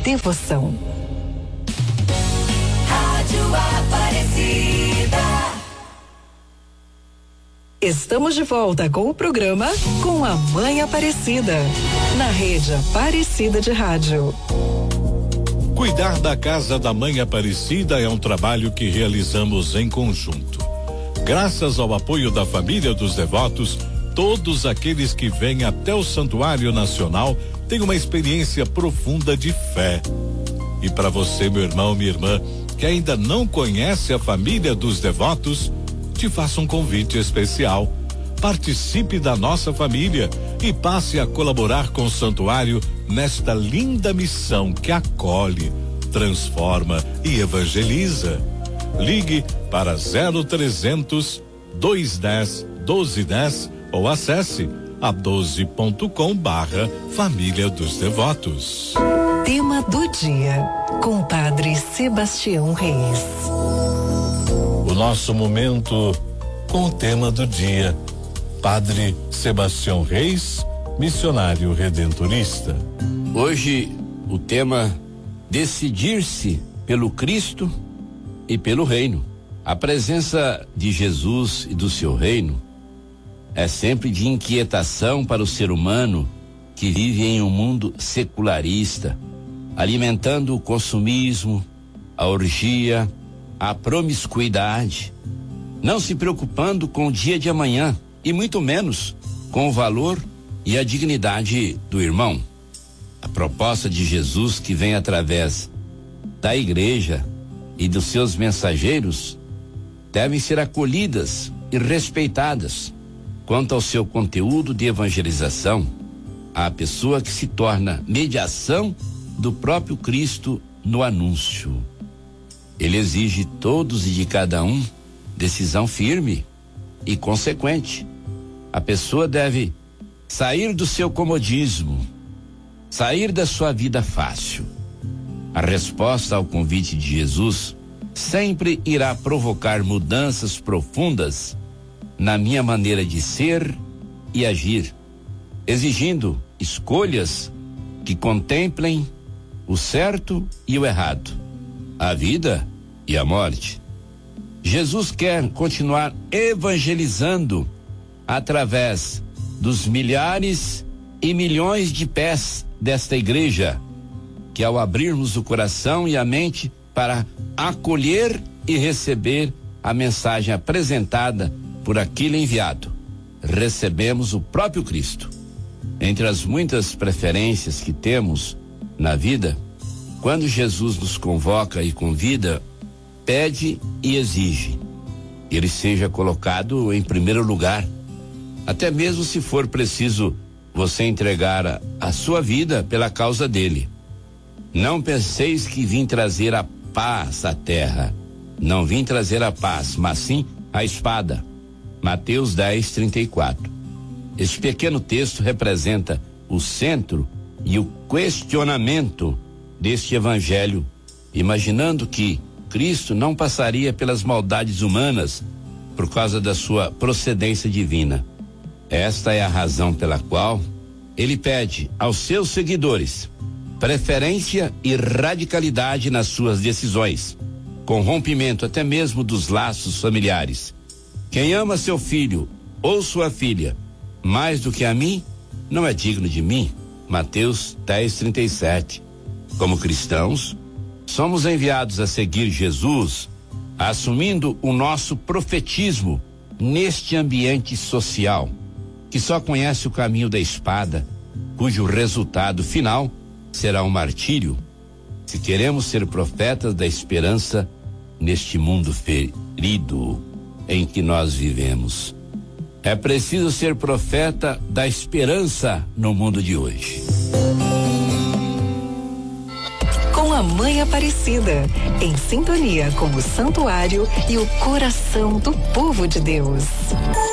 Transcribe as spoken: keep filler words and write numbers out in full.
devoção. Rádio Aparecida. Estamos de volta com o programa Com a Mãe Aparecida, na rede Aparecida de Rádio. Cuidar da casa da Mãe Aparecida é um trabalho que realizamos em conjunto. Graças ao apoio da família dos devotos, todos aqueles que vêm até o Santuário Nacional têm uma experiência profunda de fé. E para você, meu irmão, minha irmã, que ainda não conhece a família dos devotos, te faço um convite especial. Participe da nossa família e passe a colaborar com o santuário nesta linda missão que acolhe, transforma e evangeliza. Ligue para zero trezentos, duzentos e dez, doze dez ou acesse a doze ponto com barra Família dos Devotos. Tema do dia, com o Padre Sebastião Reis. O nosso momento com o tema do dia, Padre Sebastião Reis, missionário redentorista. Hoje o tema: decidir-se pelo Cristo e pelo reino. A presença de Jesus e do seu reino é sempre de inquietação para o ser humano que vive em um mundo secularista, alimentando o consumismo, a orgia, a promiscuidade, não se preocupando com o dia de amanhã e muito menos com o valor e a dignidade do irmão. A proposta de Jesus, que vem através da igreja e dos seus mensageiros, devem ser acolhidas e respeitadas. Quanto ao seu conteúdo de evangelização, a pessoa que se torna mediação do próprio Cristo no anúncio. Ele exige todos e de cada um decisão firme e consequente. A pessoa deve sair do seu comodismo, sair da sua vida fácil. A resposta ao convite de Jesus sempre irá provocar mudanças profundas na minha maneira de ser e agir, exigindo escolhas que contemplem o certo e o errado, a vida e a morte. Jesus quer continuar evangelizando através dos milhares e milhões de pés desta igreja, que ao abrirmos o coração e a mente para acolher e receber a mensagem apresentada por aquele enviado, recebemos o próprio Cristo. Entre as muitas preferências que temos na vida, quando Jesus nos convoca e convida, pede e exige que ele seja colocado em primeiro lugar, até mesmo se for preciso você entregar a, a sua vida pela causa dele. Não penseis que vim trazer a paz à terra. Não vim trazer a paz, mas sim a espada. Mateus dez, trinta e quatro. Este pequeno texto representa o centro e o questionamento deste evangelho, imaginando que Cristo não passaria pelas maldades humanas por causa da sua procedência divina. Esta é a razão pela qual ele pede aos seus seguidores preferência e radicalidade nas suas decisões, com rompimento até mesmo dos laços familiares. Quem ama seu filho ou sua filha mais do que a mim, não é digno de mim. Mateus dez, trinta e sete. Como cristãos, somos enviados a seguir Jesus, assumindo o nosso profetismo neste ambiente social, que só conhece o caminho da espada, cujo resultado final será um martírio. Se queremos ser profetas da esperança neste mundo ferido em que nós vivemos, é preciso ser profeta da esperança no mundo de hoje. Com a Mãe Aparecida, em sintonia com o santuário e o coração do povo de Deus.